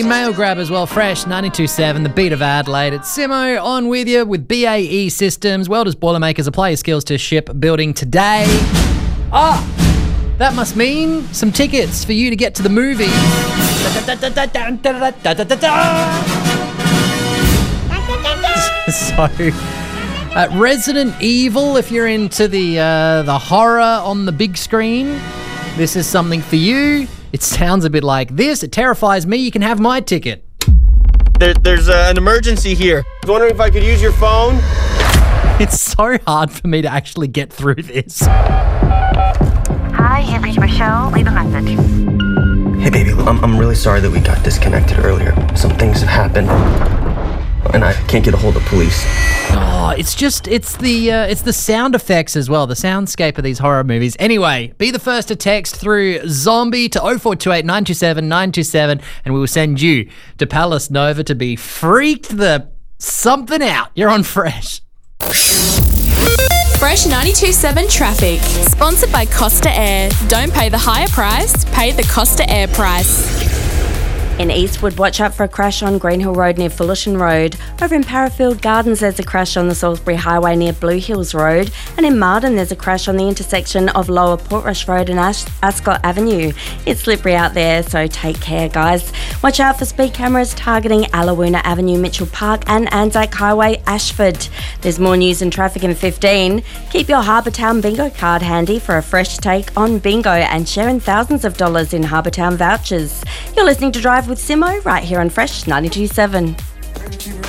Mail grab as well, fresh 92.7, the beat of Adelaide. It's Simo on with you with BAE Systems. Welders, Boilermakers, apply your skills to shipbuilding today. That must mean some tickets for you to get to the movie. So, Resident Evil, if you're into the horror on the big screen, this is something for you. It sounds a bit like this. It terrifies me. You can have my ticket. There's an emergency here. I was wondering if I could use your phone. It's so hard for me to actually get through this. Hi, you've reached Michelle. Leave a message. Hey, baby, I'm really sorry that we got disconnected earlier. Some things have happened, and I can't get a hold of police. Oh, it's the sound effects as well, the soundscape of these horror movies. Anyway, be the first to text through Zombie to 0428 927 927, and we will send you to Palace Nova to be freaked the something out. You're on Fresh. Fresh 92.7 traffic. Sponsored by Costa Air. Don't pay the higher price, pay the Costa Air price. In Eastwood, watch out for a crash on Greenhill Road near Fullerton Road. Over in Parafield Gardens, there's a crash on the Salisbury Highway near Blue Hills Road. And in Marden, there's a crash on the intersection of Lower Portrush Road and Ascot Avenue. It's slippery out there, so take care, guys. Watch out for speed cameras targeting Alawoona Avenue, Mitchell Park and Anzac Highway, Ashford. There's more news and traffic in 15. Keep your Harbour Town Bingo card handy for a fresh take on bingo and sharing thousands of dollars in Harbour Town vouchers. You're listening to Drive with Simo right here on Fresh 92.7.